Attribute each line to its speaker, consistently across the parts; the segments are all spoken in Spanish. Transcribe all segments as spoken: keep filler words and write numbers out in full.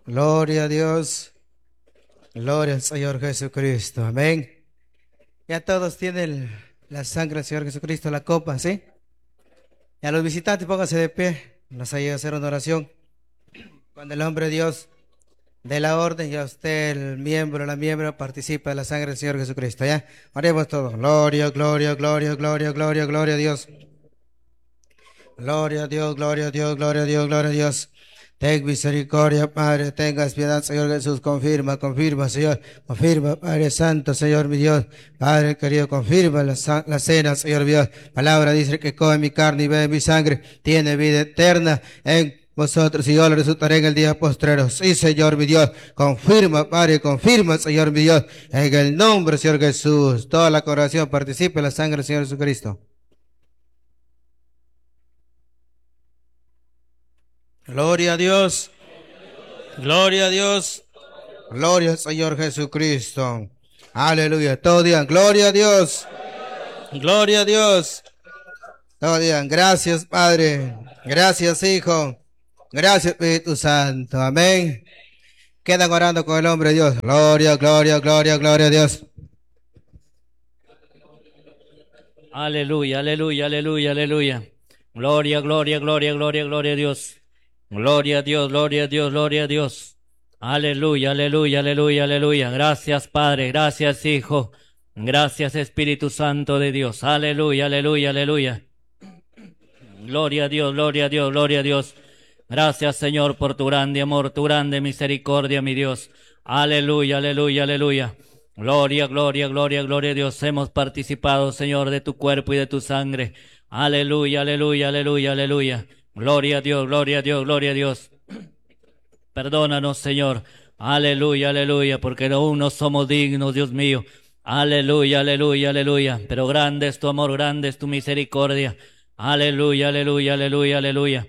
Speaker 1: Gloria a Dios. Gloria al Señor Jesucristo. Amén. Ya todos tienen la sangre del Señor Jesucristo, la copa, ¿sí? Y a los visitantes pónganse de pie. Nos ayuda a hacer una oración. Cuando el hombre de Dios dé la orden, ya usted, el miembro, la miembro, participa de la sangre del Señor Jesucristo. ¿Ya? Oremos todos. Gloria, gloria, gloria, gloria, gloria, gloria a Dios. Gloria a Dios, gloria a Dios, gloria a Dios, gloria a Dios. Ten misericordia, Padre, tengas piedad, Señor Jesús, confirma, confirma, Señor, confirma, Padre Santo, Señor mi Dios, Padre querido, confirma la, la cena, Señor mi Dios. Palabra dice que come mi carne y bebe mi sangre, tiene vida eterna en vosotros y yo lo resultaré en el día postrero. Sí, Señor mi Dios, confirma, Padre, confirma, Señor mi Dios, en el nombre, Señor Jesús. Toda la congregación participe en la sangre del Señor Jesucristo. Gloria a Dios, gloria a Dios, gloria al Señor Jesucristo. Aleluya. Todos digan, gloria a Dios, gloria a Dios. Todos digan, gracias Padre, gracias Hijo, gracias Espíritu Santo. Amén. Quedan orando con el hombre de Dios. Gloria, gloria, gloria, gloria a Dios.
Speaker 2: Aleluya, aleluya, aleluya, aleluya. Gloria, gloria, gloria, gloria, gloria a Dios. Gloria a Dios, gloria a Dios, gloria a Dios. Aleluya, aleluya, aleluya, aleluya. Gracias Padre, gracias Hijo, gracias Espíritu Santo de Dios. Aleluya, aleluya, aleluya. Gloria a Dios, gloria a Dios, gloria a Dios. Gracias Señor por tu grande amor, tu grande misericordia, mi Dios. Aleluya, aleluya, aleluya. Gloria, gloria, gloria, gloria a Dios. Hemos participado, Señor, de tu cuerpo y de tu sangre. Aleluya, aleluya, aleluya, aleluya. Gloria a Dios, gloria a Dios, gloria a Dios. Perdónanos, Señor. Aleluya, aleluya, porque aún no somos dignos, Dios mío. Aleluya, aleluya, aleluya. Pero grande es tu amor, grande es tu misericordia. Aleluya, aleluya, aleluya, aleluya.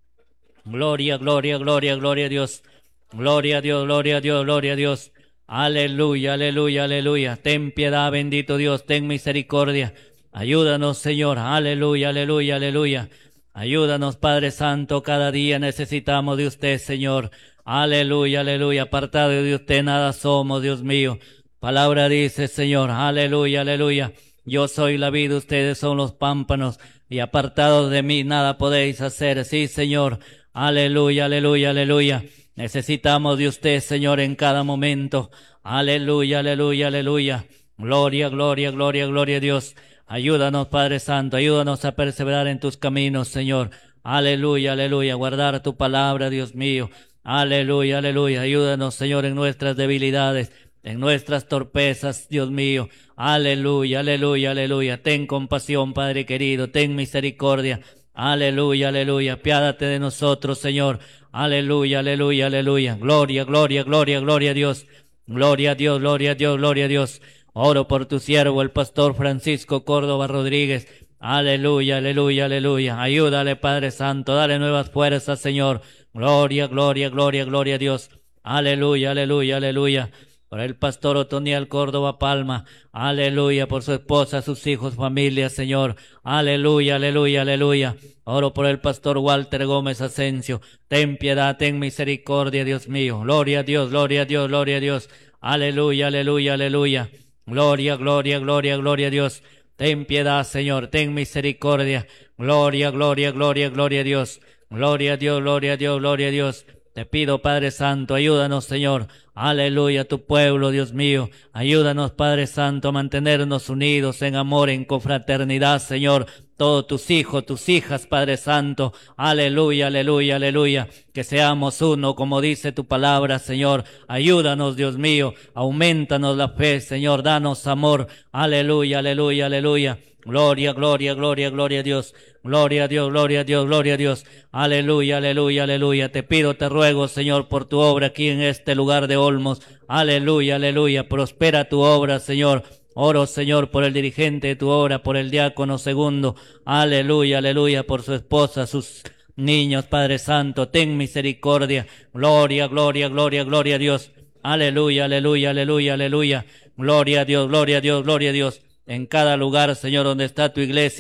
Speaker 2: Gloria, gloria, gloria, gloria a Dios. Gloria a Dios, gloria a Dios, gloria a Dios. Aleluya, aleluya, aleluya. Ten piedad, bendito Dios, ten misericordia. Ayúdanos, Señor. Aleluya, aleluya, aleluya. Ayúdanos, Padre Santo, cada día necesitamos de usted, Señor. Aleluya, aleluya. Apartado de usted nada somos, Dios mío. Palabra dice, Señor. Aleluya, aleluya. Yo soy la vid, ustedes son los pámpanos, y apartados de mí nada podéis hacer. Sí, Señor. Aleluya, aleluya, aleluya. Necesitamos de usted, Señor, en cada momento. Aleluya, aleluya, aleluya. Gloria, gloria, gloria, gloria a Dios. Ayúdanos, Padre Santo, ayúdanos a perseverar en tus caminos, Señor. Aleluya, aleluya. Guardar tu palabra, Dios mío. Aleluya, aleluya. Ayúdanos, Señor, en nuestras debilidades, en nuestras torpezas, Dios mío. Aleluya, aleluya, aleluya. Ten compasión, Padre querido, ten misericordia. Aleluya, aleluya. Apiádate de nosotros, Señor. Aleluya, aleluya, aleluya. Gloria, gloria, gloria, gloria a Dios. Gloria a Dios, gloria a Dios, gloria a Dios. Oro por tu siervo, el pastor Francisco Córdoba Rodríguez. Aleluya, aleluya, aleluya. Ayúdale, Padre Santo, dale nuevas fuerzas, Señor. Gloria, gloria, gloria, gloria a Dios. Aleluya, aleluya, aleluya. Por el pastor Otoniel Córdoba Palma. Aleluya, por su esposa, sus hijos, familia, Señor. Aleluya, aleluya, aleluya. Oro por el pastor Walter Gómez Asensio. Ten piedad, ten misericordia, Dios mío. Gloria a Dios, gloria a Dios, gloria a Dios. Aleluya, aleluya, aleluya. Gloria, gloria, gloria, gloria a Dios. Ten piedad, Señor, ten misericordia. Gloria, gloria, gloria, gloria a Dios. Gloria a Dios, gloria a Dios, gloria a Dios. Te pido, Padre Santo, ayúdanos, Señor. Aleluya, tu pueblo, Dios mío. Ayúdanos, Padre Santo, a mantenernos unidos en amor, en confraternidad, Señor. Todos tus hijos, tus hijas, Padre Santo. Aleluya, aleluya, aleluya. Que seamos uno, como dice tu palabra, Señor. Ayúdanos, Dios mío. Aumentanos la fe, Señor. Danos amor. Aleluya, aleluya, aleluya. Gloria, gloria, gloria, gloria a Dios. Gloria a Dios, gloria a Dios, gloria a Dios. Aleluya, aleluya, aleluya. Te pido, te ruego, Señor, por tu obra aquí en este lugar de Olmos. Aleluya, aleluya. Prospera tu obra, Señor. Oro, Señor, por el dirigente de tu obra, por el diácono segundo. Aleluya, aleluya, por su esposa, sus niños, Padre Santo. Ten misericordia. Gloria, gloria, gloria, gloria a Dios. Aleluya, aleluya, aleluya, aleluya. Gloria a Dios, gloria a Dios, gloria a Dios. En cada lugar, Señor, donde está tu iglesia,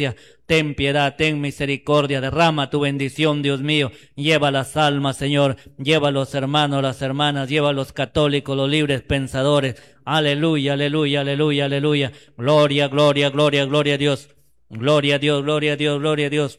Speaker 2: ten piedad, ten misericordia, derrama tu bendición, Dios mío, lleva las almas, Señor, lleva a los hermanos, las hermanas, lleva a los católicos, los libres pensadores, aleluya, aleluya, aleluya, aleluya, gloria, gloria, gloria, gloria a Dios, gloria a Dios, gloria a Dios, gloria a Dios.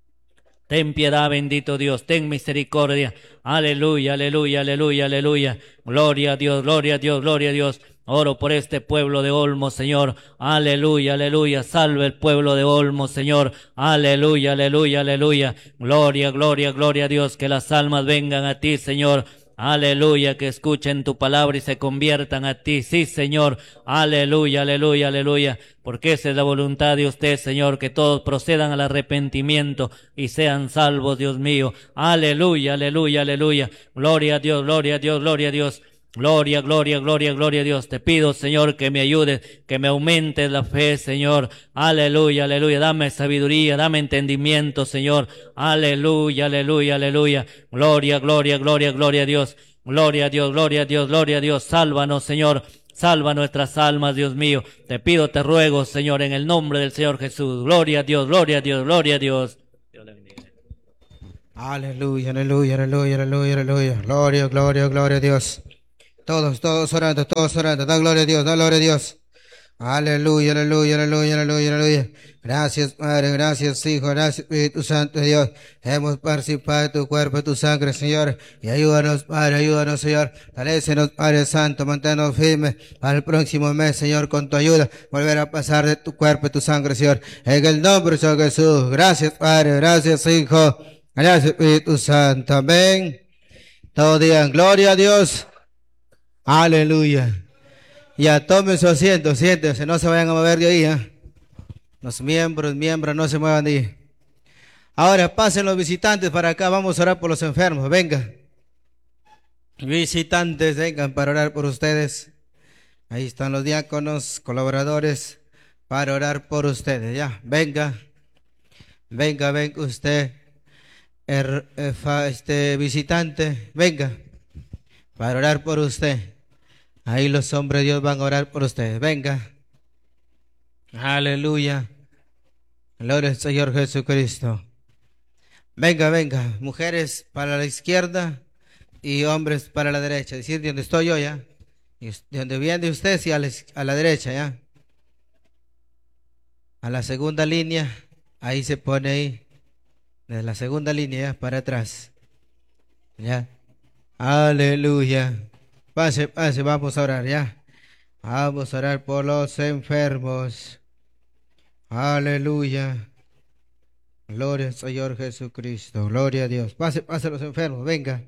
Speaker 2: Ten piedad, bendito Dios, ten misericordia. Aleluya, aleluya, aleluya, aleluya. Gloria a Dios, gloria a Dios, gloria a Dios. Oro por este pueblo de Olmos, Señor. Aleluya, aleluya. Salve el pueblo de Olmos, Señor. Aleluya, aleluya, aleluya. Gloria, gloria, gloria a Dios. Que las almas vengan a ti, Señor. Aleluya, que escuchen tu palabra y se conviertan a ti. Sí, Señor. Aleluya, aleluya, aleluya. Porque esa es la voluntad de usted, Señor, que todos procedan al arrepentimiento y sean salvos, Dios mío. Aleluya, aleluya, aleluya. Gloria a Dios, gloria a Dios, gloria a Dios. Gloria, gloria, gloria, gloria a Dios. Te pido, Señor, que me ayudes, que me aumentes la fe, Señor. Aleluya, aleluya. Dame sabiduría, dame entendimiento, Señor. Aleluya, aleluya, aleluya. Gloria, gloria, gloria, gloria a Dios. Gloria a Dios, gloria a Dios, gloria a Dios. Sálvanos, Señor. Salva nuestras almas, Dios mío. Te pido, te ruego, Señor, en el nombre del Señor Jesús. Gloria a Dios, gloria a Dios, gloria a Dios. Dios le bendiga.
Speaker 1: Aleluya, aleluya, aleluya, aleluya, aleluya. Gloria, gloria, gloria a Dios. Todos, todos orando, todos orando. Da gloria a Dios, da gloria a Dios. Aleluya, aleluya, aleluya, aleluya, aleluya. Gracias, Padre, gracias, Hijo, gracias, Espíritu Santo de Dios. Hemos participado de tu cuerpo, de tu sangre, Señor. Y ayúdanos, Padre, ayúdanos, Señor. Talécenos, Padre Santo, manténnos firmes para el próximo mes, Señor, con tu ayuda. Volver a pasar de tu cuerpo y tu sangre, Señor. En el nombre de Señor Jesús. Gracias, Padre, gracias, Hijo. Gracias, Espíritu Santo. Amén. Todos digan, gloria a Dios. Aleluya. Ya tomen su asiento, siéntense, no se vayan a mover de ahí, ¿eh? Los miembros, miembros, no se muevan de ahí. Ahora pasen los visitantes para acá, vamos a orar por los enfermos, venga. Visitantes, vengan para orar por ustedes. Ahí están los diáconos, colaboradores, para orar por ustedes, ya, venga. Venga, venga usted, er, er, este visitante, venga, para orar por usted. Ahí los hombres de Dios van a orar por ustedes. Venga. Aleluya. Gloria al Señor Jesucristo. Venga, venga. Mujeres para la izquierda y hombres para la derecha. Es decir, de donde estoy yo ya. Y de donde viene usted, sí, a la, a la derecha ya. A la segunda línea. Ahí se pone ahí. Desde la segunda línea ya, para atrás. Ya. Aleluya. Pase, pase, vamos a orar ya. Vamos a orar por los enfermos. Aleluya. Gloria al Señor Jesucristo. Gloria a Dios. Pase, pase los enfermos, venga.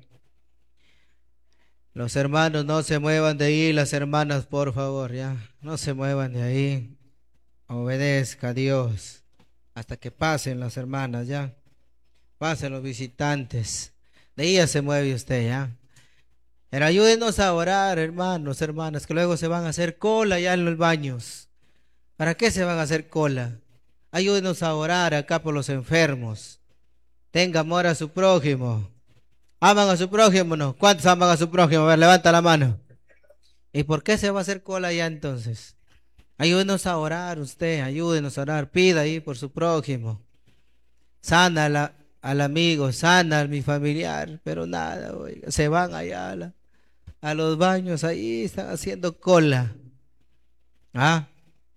Speaker 1: Los hermanos no se muevan de ahí, las hermanas, por favor, ya. No se muevan de ahí. Obedezca a Dios. Hasta que pasen las hermanas, ya. Pasen los visitantes. De ahí ya se mueve usted, ya. Pero ayúdenos a orar, hermanos, hermanas, que luego se van a hacer cola ya en los baños. ¿Para qué se van a hacer cola? Ayúdenos a orar acá por los enfermos. Tenga amor a su prójimo. ¿Aman a su prójimo no? ¿Cuántos aman a su prójimo? A ver, levanta la mano. ¿Y por qué se va a hacer cola ya entonces? Ayúdenos a orar usted, ayúdenos a orar. Pida ahí por su prójimo. Sana a la... al amigo, sana a mi familiar, pero nada, oiga, se van allá a, la, a los baños, ahí están haciendo cola. ¿Ah?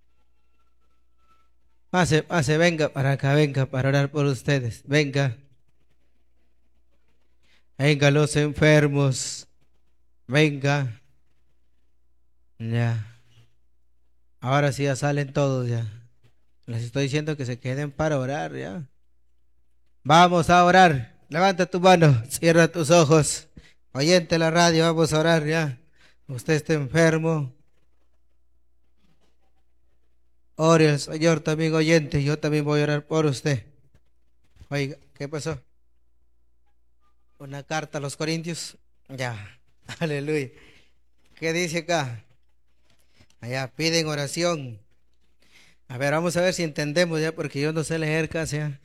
Speaker 1: Pase, pase, venga para acá, venga para orar por ustedes, venga. Venga los enfermos, venga. Ya. Ahora sí ya salen todos ya. Les estoy diciendo que se queden para orar ya. Vamos a orar. Levanta tu mano, cierra tus ojos. Oyente la radio, vamos a orar ya. Usted está enfermo. Ore al Señor también, oyente. Yo también voy a orar por usted. Oiga, ¿qué pasó? Una carta a los Corintios. Ya, aleluya. ¿Qué dice acá? Allá piden oración. A ver, vamos a ver si entendemos ya, porque yo no sé leer casi ya.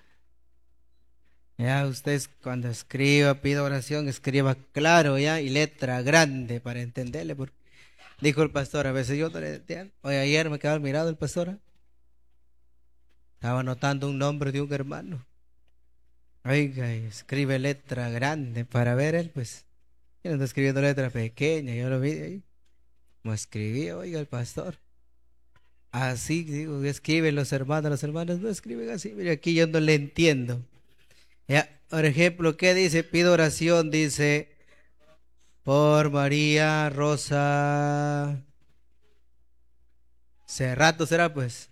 Speaker 1: Ya usted cuando escriba, pida oración, escriba claro ya y letra grande para entenderle. Porque dijo el pastor, a veces yo no le entiendo. Hoy ayer me quedaba mirado el pastor. Estaba anotando un nombre de un hermano. Oiga, y escribe letra grande para ver él, pues. Yo no estoy escribiendo letra pequeña, yo lo vi ahí. Como escribía, oiga, el pastor. Así, digo, escriben los hermanos, los hermanos no escriben así. Mira, aquí yo no le entiendo. Ya, por ejemplo, ¿qué dice? Pido oración, dice, por María Rosa Cerrato, será pues.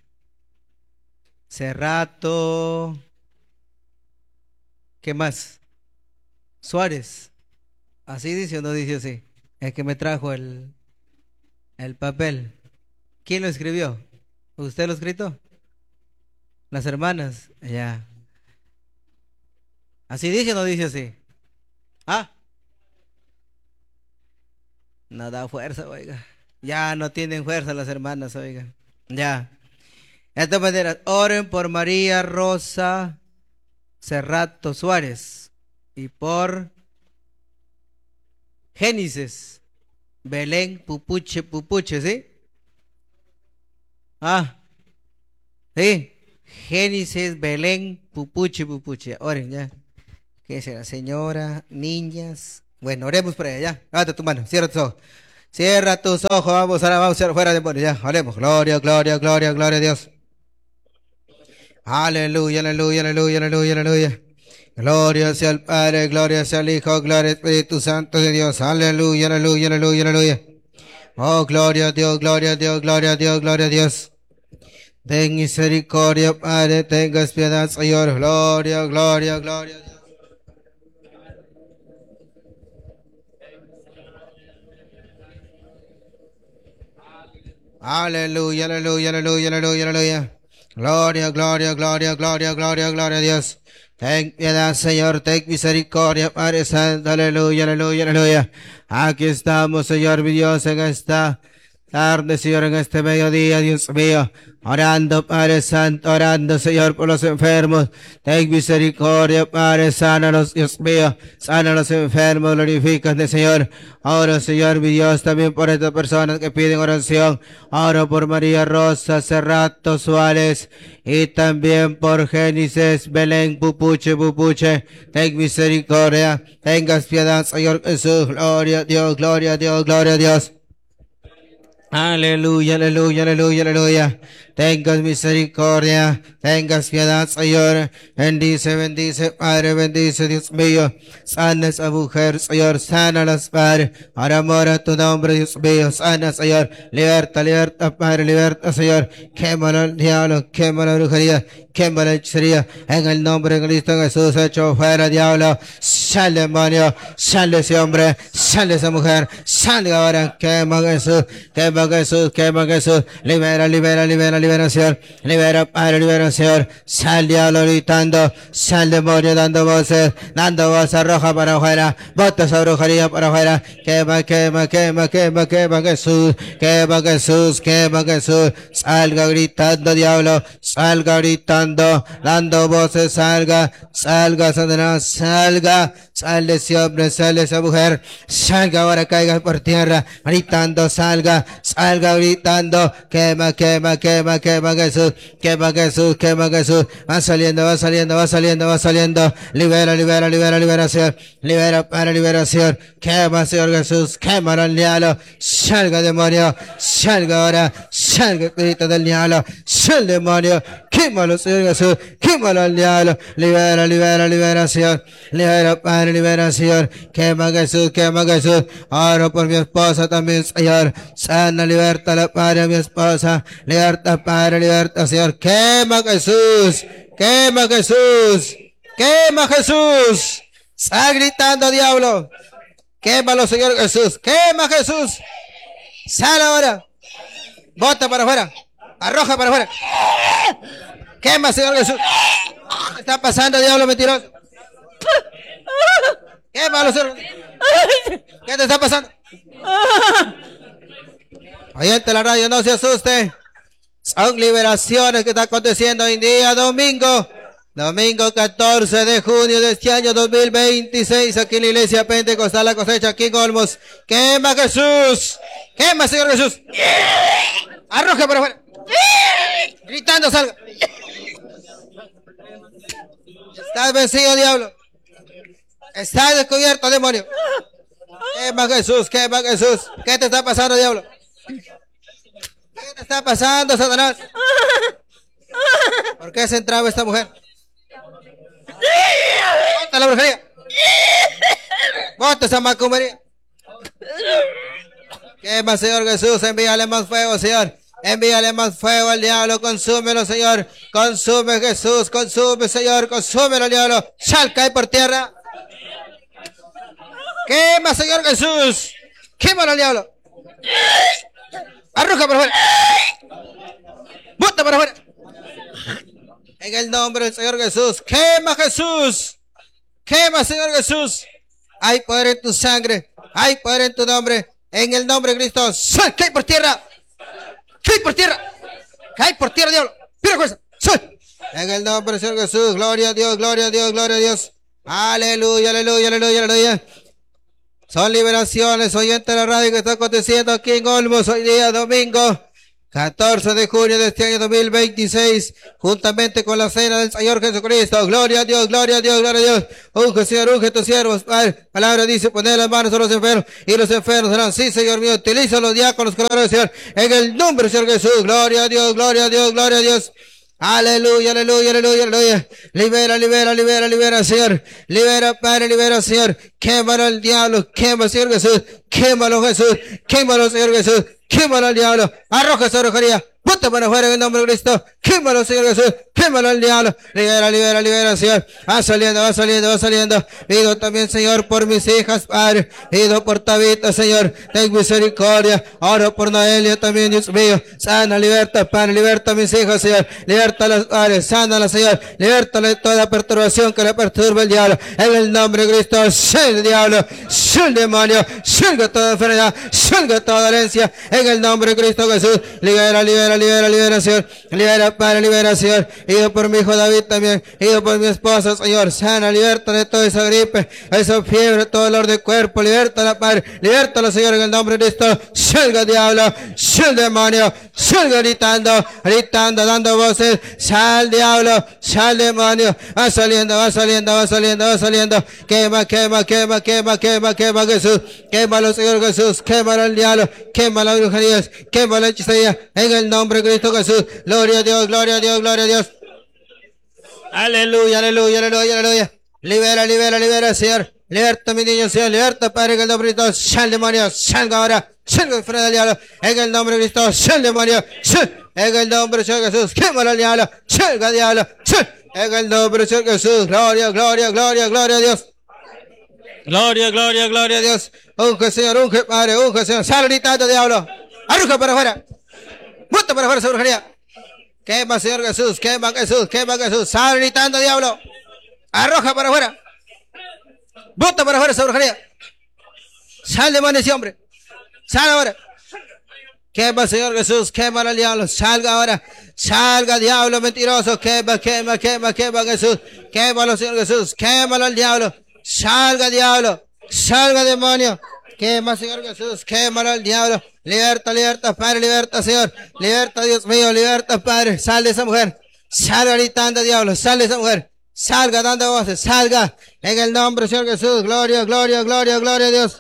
Speaker 1: Cerrato. ¿Qué más? Suárez. ¿Así dice o no dice así? Es que me trajo el, el papel. ¿Quién lo escribió? ¿Usted lo escrito? Las hermanas. Ya. ¿Así dice o no dice así? Ah. No da fuerza, oiga. Ya no tienen fuerza las hermanas, oiga. Ya. De esta manera, oren por María Rosa Cerrato Suárez y por Génesis Belén Pupuche Pupuche, ¿sí? Ah, sí. Génesis Belén Pupuche Pupuche. Oren ya. ¿Qué será? Señora, niñas. Bueno, oremos por ella, ya. Levanta tu mano, cierra tus ojos. Cierra tus ojos, vamos, ahora vamos a hacer fuera de demonios, ya. Oremos. Gloria, gloria, gloria, gloria a Dios. Aleluya, aleluya, aleluya, aleluya, aleluya. Gloria sea al Padre, gloria sea al Hijo, gloria al Espíritu Santo de Dios. Aleluya, aleluya, aleluya, aleluya. Oh, gloria a Dios, gloria a Dios, gloria a Dios, gloria a Dios. Ten misericordia, Padre, tengas piedad, Señor. Gloria, gloria, gloria a Dios. Aleluya, aleluya, aleluya, aleluya, aleluya. Gloria, gloria, gloria, gloria, gloria, gloria a Dios. Ten piedad, Señor, ten misericordia, Padre Santo, aleluya, aleluya, aleluya. Aquí estamos, Señor, mi Dios, en esta tarde, Señor, en este mediodía, Dios mío, orando, Padre Santo, orando, Señor, por los enfermos. Ten misericordia, Padre, sánalos, Dios mío, sana a los enfermos, glorifícate, Señor. Oro, Señor, mi Dios, también por estas personas que piden oración. Oro por María Rosa Cerrato Suárez y también por Génesis Belén Pupuche Pupuche. Ten misericordia, tengas piedad, Señor Jesús. Gloria a Dios, gloria a Dios, gloria a Dios. Aleluya, aleluya, aleluya, aleluya. Tengas misericordia, tengas piedad, Señor. Bendice, bendice, Padre, bendice, Dios mío. Sana esa mujer, Señor, sánalas, Padre. Por amor a tu nombre, Dios mío, sana, Señor. Liberta, liberta, Padre, liberta, Señor. Quémalo el diablo, quémalo la brujería, quémalo la hechicería. En el nombre de Cristo Jesús, hecho fuera, diablo. Sale, demonio, sale ese hombre, sale esa mujer, sale ahora. Quema Jesús, quema Jesús, quema Jesús. Libera, libera, libera, liberación. Libera, Padre, liberación. Sal diablo gritando, sal demonio dando voces, dando voz arroja para afuera, bota esa brujería para afuera. Quema, quema, quema, quema, quema Jesús, quema Jesús, quema Jesús. Salga gritando diablo, salga gritando, dando voces, salga, salga Satanás, salga, sal de ese hombre, sal de esa mujer, salga ahora, caiga por tierra, gritando, salga, salga gritando, quema, quema, quema, quema Jesús, quema Jesús, quema Jesús. Va saliendo, va saliendo, va saliendo, va saliendo. Libera, libera, libera, liberación. Libera para liberación. Quema, Señor Jesús, quema al diablo. Salga demonio, salga ahora, salga espíritu del diablo, sal demonio. Quémalo, Señor Jesús, quémalo al diablo. Libera, libera, liberación. Libera, Padre, liberación. Quema Jesús, quema Jesús. Oro por mi esposa también, Señor. Sana, liberta la Padre a mi esposa. Liberta, Padre, liberta, Señor. Quema Jesús, quema Jesús, quema Jesús. Está gritando, diablo. Quémalo, Señor Jesús. Quema Jesús. Sal ahora. Bota para afuera. Arroja para afuera. Quema, Señor Jesús. ¿Qué está pasando, diablo mentiroso? Quémalo, Señor. ¿Qué te está pasando? Oyente la radio, no se asuste. Son liberaciones que están aconteciendo hoy en día, domingo. Domingo catorce de junio de este año dos mil veintiséis, aquí en la iglesia Pentecostal La Cosecha, aquí en Olmos. Quema Jesús. Quema, Señor Jesús. Arroja para afuera. Gritando, salga. Estás vencido, diablo. Estás descubierto, demonio. Quema Jesús, quema Jesús. ¿Qué te está pasando, diablo? ¿Qué te está pasando, Satanás? ¿Por qué se entraba esta mujer? ¡Bota la brujería! ¡Bota esa macumbería! Quema, Señor Jesús, envíale más fuego, Señor. Envíale más fuego al diablo, consúmelo, Señor. Consume, Jesús, consume, Señor, consúmelo al diablo. Sal, cae por tierra. Quema, Señor Jesús. Quémalo al diablo. Arroja para afuera. Bota para afuera. En el nombre del Señor Jesús. Quema, Jesús. Quema, Señor Jesús. Hay poder en tu sangre. Hay poder en tu nombre. En el nombre de Cristo. Sal, cae por tierra. Cae por tierra. Cae por tierra, diablo. Pira fuerza. Sal. En el nombre del Señor Jesús. Gloria a Dios, gloria a Dios, gloria a Dios. Aleluya, aleluya, aleluya, aleluya. Son liberaciones, oyente de la radio que está aconteciendo aquí en Olmos hoy día domingo catorce de junio de este año dos mil veintiséis, juntamente con la cena del Señor Jesucristo. Gloria a Dios, gloria a Dios, gloria a Dios. Unge, Señor, unge tus siervos. Padre, palabra dice, poner las manos a los enfermos y los enfermos serán. Sí, Señor mío, utiliza los diáconos, colores, Señor, en el nombre del Señor Jesús. Gloria a Dios, gloria a Dios, gloria a Dios. Aleluya, aleluya, aleluya, aleluya. Libera, libera, libera, libera, Señor. Libera, Padre, libera, Señor. Quémalo al diablo, quémalo, Señor Jesús. Quémalo, Jesús. Quémalo, Señor Jesús. Quémalo al diablo. Arroja esa brujería. Bota para afuera en el nombre de Cristo. Quémalo, Señor Jesús. Quémalo al diablo. Libera, libera, libera, Señor. Va saliendo, va saliendo, va saliendo. Pido también, Señor, por mis hijas, Padre. Pido por Tabita, Señor. Ten misericordia. Oro por Noelia también, Dios mío. Sana, liberta, Padre. Liberta a mis hijas, Señor. Liberta Padre. Sánala, Señor. Libertale de toda perturbación que le perturbe el diablo. En el nombre de Cristo. Sal el diablo. Sal el demonio. Salga toda enfermedad. Salga toda dolencia. En el nombre de Cristo Jesús. Libera, libera, libera, libera, Señor. Libera, Padre, libera, Señor. Ido por mi hijo David también. Ido por mi esposa, Señor. Sana, liberta de toda esa gripe, esa fiebre, todo dolor de cuerpo. Liberta, Padre. Liberta, Señor, en el nombre de Cristo. Salga, diablo. Sal, demonio. Salga gritando, gritando, dando voces. Sal, diablo. Sal, demonio. Va saliendo, va saliendo, va saliendo, va saliendo. Quema, quema, quema, quema, quema, quema, Jesús. Quémalo, Señor Jesús. Quémalo al diablo. Quema las brujerías. Quema la hechicería. En el nombre de Cristo Jesús. Gloria a Dios, gloria a Dios, gloria a Dios. Aleluya, aleluya, aleluya, aleluya. Libera, libera, libera, Señor. Liberta, mi niño, Señor. Liberta, Padre, en el nombre de Cristo. Sal, demonio. Salga ahora. Salga fuera del diablo. En el nombre de Cristo. Sal, demonio. Sal. En el nombre del Señor Jesús. Quémalo al diablo. Salga, diablo. Sal. En el nombre del Señor Jesús. Gloria, gloria, gloria, gloria a Dios. Gloria, gloria, gloria a Dios. Unge, Señor, unge, Padre, unge, Señor. Sal gritando, diablo. Arroja para afuera. Bota para afuera esa brujería. Quema, Señor Jesús. Quema, Jesús. Quema, Jesús. Sal gritando, diablo. Arroja para afuera. Bota para afuera esa brujería. Sal, demonio, ese hombre. Sal ahora. Quema, Señor Jesús. Quema al diablo. Salga ahora. Salga, diablo mentiroso. Quema, quema, quema, quema, Jesús. Quémalo, Señor Jesús. Quémalo al diablo. Salga, diablo. Salga, demonio. Quema, Señor Jesús. Quémalo al diablo. Liberta, liberta, Padre. Liberta, Señor. Liberta, Dios mío. Liberta, Padre. Sal de esa mujer. Salga gritando, diablo. Sal de esa mujer. Salga dando voces. Salga. En el nombre del Señor Jesús. Gloria, gloria, gloria, gloria a Dios.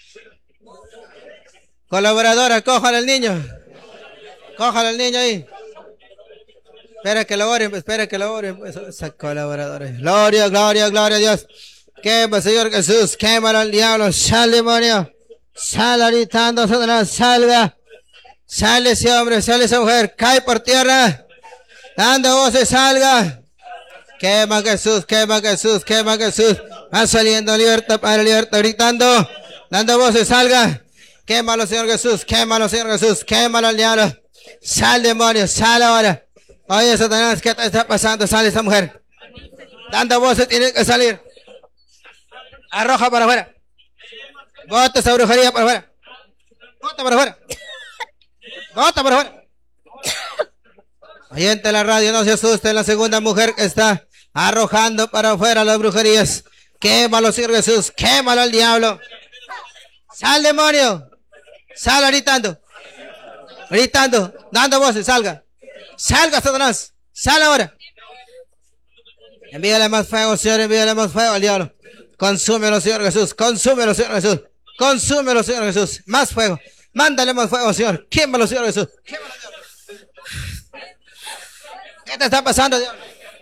Speaker 1: Colaboradora, cojan al niño. Cojan al niño ahí. Espera que lo oren, espera que lo oren. Esa colaboradora. Gloria, gloria, gloria a Dios. Quema, Señor Jesús. Quémalo al diablo. Sal, demonio. Sal gritando, Satanás. Salga. Sale ese hombre, sale esa mujer. Cae por tierra. Dando voces, salga. Quema Jesús, quema Jesús, quema Jesús. Va saliendo, libertad, Padre, libertad, gritando. Dando voces, salga. Quémalo, Señor Jesús. Quémalo, Señor Jesús. Quémalo al diablo. Sal, demonio. Sal ahora. Oye, Satanás, ¿qué te está pasando? Sale esa mujer. Dando voces, tiene que salir. Arroja para afuera. Bota esa brujería para afuera. Bota para afuera. Bota para afuera. Oyente la radio, no se asusten. La segunda mujer que está arrojando para afuera las brujerías. Quémalo, Señor Jesús. Quémalo al diablo. Sal, demonio. Sal gritando. Gritando. Dando voces. Salga. Salga, Satanás. Sal ahora. Envíale más fuego, Señor, envíale más fuego al diablo. Consúmelo, Señor Jesús, consúmelo, Señor Jesús. Consúmelo, Señor Jesús. Más fuego. Mándale más fuego, Señor. Quémalo, Señor Jesús. Quémalo, Señor. ¿Qué te está pasando, diablo?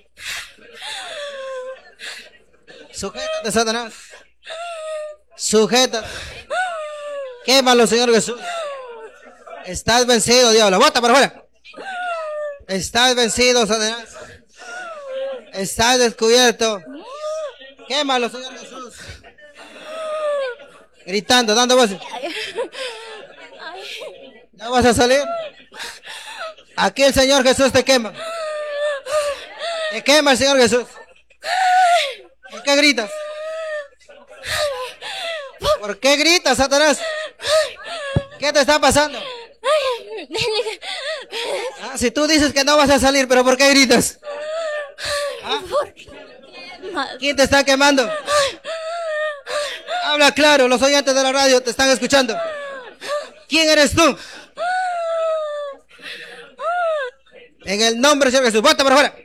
Speaker 1: Sujétate, Satanás. Sujétate. Quémalo, Señor Jesús. Estás vencido, diablo. Bota para afuera. Estás vencido, Satanás. Estás descubierto. Quémalo, Señor Jesús. Gritando, dando voces. ¿No vas a salir? Aquí el Señor Jesús te quema. Te quema el Señor Jesús. ¿Por qué gritas? ¿Por qué gritas, Satanás? ¿Qué te está pasando? Ah, si tú dices que no vas a salir, ¿pero por qué gritas? ¿Ah? ¿Quién te está quemando? Habla claro, los oyentes de la radio te están escuchando. ¿Quién eres tú? En el nombre del Señor Jesús, bota para afuera.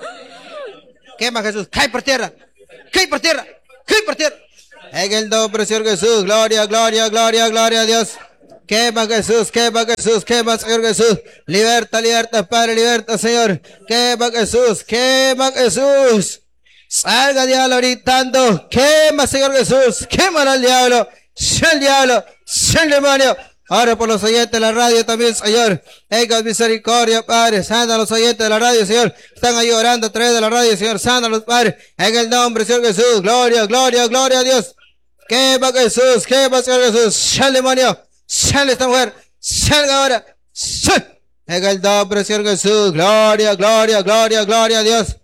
Speaker 1: Quema, Jesús, cae por tierra. Cae por tierra, cae por tierra. En el nombre del Señor Jesús, gloria, gloria, gloria, gloria a Dios. Quema, Jesús, quema, Jesús, quema, Señor Jesús. Liberta, liberta, Padre, liberta, Señor. Quema, Jesús, quema, Jesús. Salga, diablo, gritando. Quema, Señor Jesús. Quémalo al diablo. Sea el diablo. Sea el demonio. Ahora por los oyentes de la radio también, Señor. Tenga misericordia, Padre. Sana a los oyentes de la radio, Señor. Están ahí orando a través de la radio, Señor. Sana a los Padres. En el nombre, Señor Jesús. Gloria, gloria, gloria a Dios. Quema, Jesús. Quema, Señor Jesús. Sea el demonio. Sale esta mujer. Salga ahora. Sal. En el nombre, Señor Jesús. Gloria, gloria, gloria, gloria a Dios.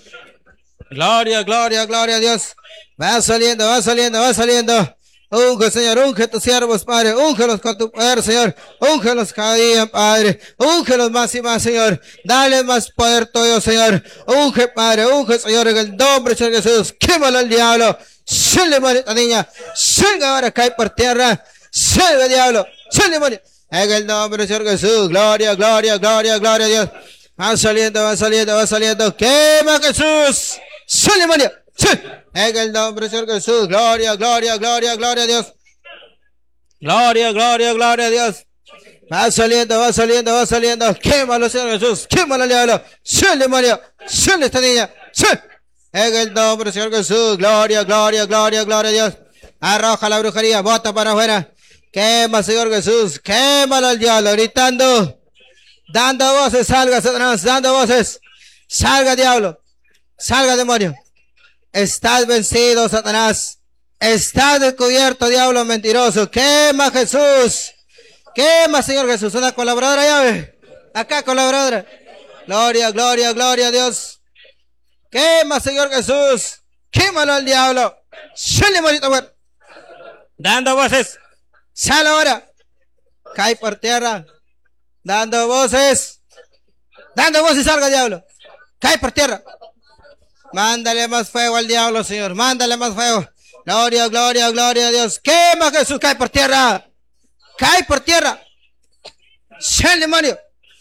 Speaker 1: Gloria, gloria, gloria a Dios. Va saliendo, va saliendo, va saliendo. Unge, Señor, unge tus siervos, Padre. Úngelos con tu poder, Señor. Úngelos cada día, Padre. Úngelos más y más, Señor. Dale más poder tuyo, Señor. Unge, Padre, unge, Señor, en el nombre de Señor Jesús. Quémalo al diablo. Sal, demonio, esta niña. Salga ahora, cae por tierra. Salga, diablo. Sal, demonio. En el nombre de Señor Jesús. Gloria, gloria, gloria, gloria a Dios. Va saliendo, va saliendo, va saliendo. Quema, Jesús. Sal, demonio. Sal. En el nombre del Señor Jesús. Gloria, gloria, gloria, gloria a Dios. Gloria, gloria, gloria a Dios. Va saliendo, va saliendo, va saliendo. Quémalo, Señor Jesús. Quémalo, diablo. Sal, demonio. Sal esta niña. Sal. En el nombre del Señor Jesús. Gloria, gloria, gloria, gloria a Dios. Arroja la brujería. Bota para afuera. Quema, Señor Jesús. Quémalo al diablo. Gritando. Dando voces. Salga, Satanás. Dando voces. Salga, diablo. Salga, demonio. Estás vencido, Satanás. Estás descubierto, diablo mentiroso. Quema, Jesús. Quema, Señor Jesús. Una colaboradora llave. Acá, colaboradora. Gloria, gloria, gloria a Dios. Quema, Señor Jesús. Quémalo al diablo. Sale, bonito, mujer. Dando voces. Sal ahora. Cae por tierra. Dando voces. Dando voces, salga, diablo. Cae por tierra. Mándale más fuego al diablo, Señor. Mándale más fuego. Gloria, gloria, gloria a Dios. Quema, Jesús. Cae por tierra. Cae por tierra. Sea el demonio.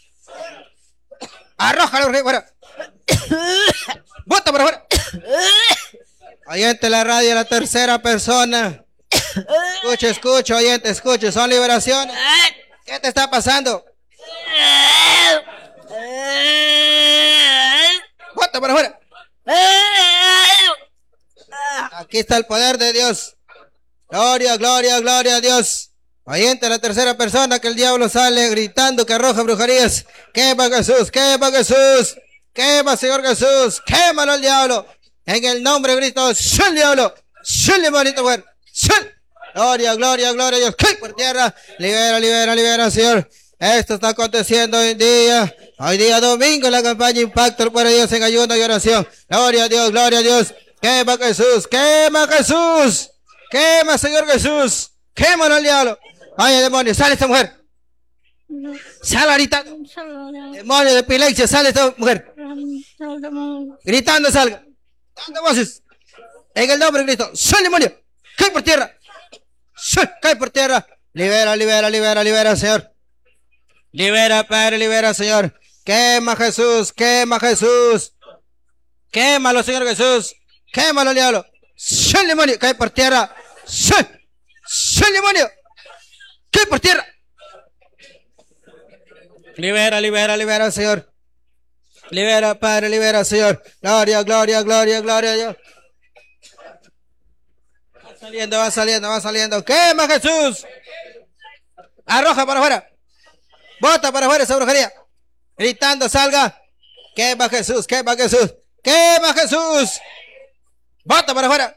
Speaker 1: Arrójalo fuera. Bota por afuera. Oyente de la radio, la tercera persona. Escucha, escucha, oyente, escucha. Son liberaciones. ¿Qué te está pasando? Bota por afuera. Aquí está el poder de Dios. Gloria, gloria, gloria a Dios. Oyente, la tercera persona que el diablo sale gritando que arroja brujerías. Quema, Jesús, quema, Jesús. Quema, Señor Jesús. Quémalo al diablo. En el nombre de Cristo. Sal, diablo. Sal, demonito, mujer. Sal. Gloria, gloria, gloria a Dios. Cae por tierra. Libera, libera, libera, Señor. Esto está aconteciendo hoy en día. Hoy día domingo en la campaña Impacto por Dios en ayuno y oración. Gloria a Dios, gloria a Dios. Quema, Jesús. Quema, Jesús. Quema, Señor Jesús. Quémalo al diablo. Vaya, demonio. Sale esta mujer. Sale ahorita. Demonio de epilepsia. Sale esta mujer. Gritando, salga. Dando voces. En el nombre de Cristo. Sal, demonio. Cae por tierra. Sal, cae por tierra. Libera, libera, libera, libera, Señor. Libera, Padre, libera, Señor. Quema, Jesús. Quema, Jesús. Quémalo, Señor Jesús. Quémalo, diablo. ¡Sal, demonio! Cae por tierra. ¡Sal! ¡Sal, demonio! ¡Cae por tierra! Libera, libera, libera, Señor. Libera, Padre, libera, Señor. Gloria, gloria, gloria, gloria a Dios. Va saliendo, va saliendo, va saliendo. ¡Quema, Jesús! Arroja para afuera. Bota para afuera esa brujería. Gritando, salga. Quema, Jesús, quema, Jesús. ¡Quema, Jesús! Bota para afuera.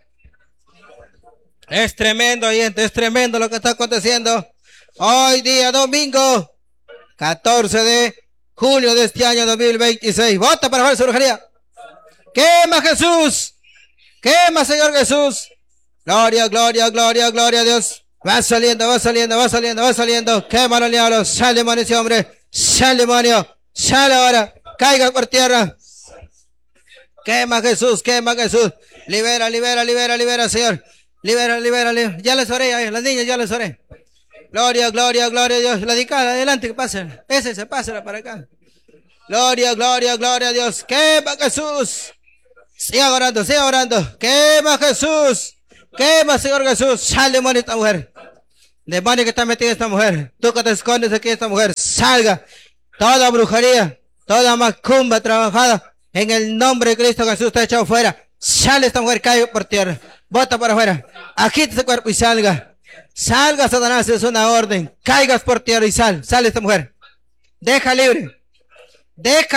Speaker 1: Es tremendo, oyente, es tremendo lo que está aconteciendo. Hoy día domingo, catorce de julio de este año dos mil veintiséis. Bota para afuera esa brujería. ¡Quema, Jesús! ¡Quema, Señor Jesús! Gloria, gloria, gloria, gloria a Dios. Va saliendo, va saliendo, va saliendo, va saliendo. Quémalo, diablo. Sal, demonio, ese hombre. Sal, demonio. Sal ahora. Caiga por tierra. Quema, Jesús, quema, Jesús. Libera, libera, libera, libera, Señor. Libera, libera, libera. Ya les oré, ahí, las niñas ya les oré. Gloria, gloria, gloria a Dios. La dedicada, adelante, que pasen. Ese se pasa para acá. Gloria, gloria, gloria a Dios. Quema, Jesús. Siga orando, siga orando. Quema, Jesús. Quema, Señor Jesús. Sal, demonio, esta mujer. Demonio que está metida esta mujer. Tú que te escondes aquí, esta mujer. Salga. Toda brujería, toda macumba trabajada. En el nombre de Cristo Jesús está echado fuera. Sale esta mujer, cae por tierra. Bota para afuera. Agita ese cuerpo y salga. Salga, Satanás, es una orden. Caigas por tierra y sal. Sale esta mujer. Deja libre. Deja